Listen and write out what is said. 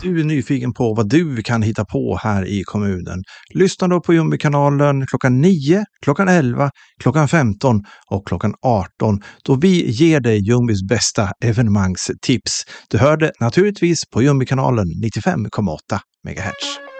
du är nyfiken på vad du kan hitta på här i kommunen, lyssna då på Jumbikanalen klockan 9, klockan 11, klockan 15 och klockan 18 då vi ger dig Jumbis bästa evenemangstips. Du hör det naturligtvis på Jumbikanalen 95,8 MHz.